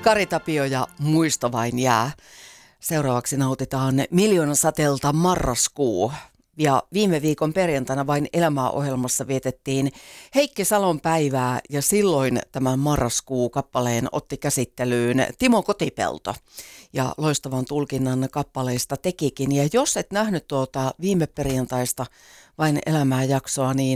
Kari Tapio ja Muisto vain jää. Seuraavaksi nautitaan Miljoonan sateelta Marraskuu. Ja viime viikon perjantaina Vain elämää -ohjelmassa vietettiin Heikki Salon päivää ja silloin tämän Marraskuu-kappaleen otti käsittelyyn Timo Kotipelto. Ja loistavan tulkinnan kappaleista tekikin. Ja jos et nähnyt tuota viime perjantaista Vain elämää -jaksoa, niin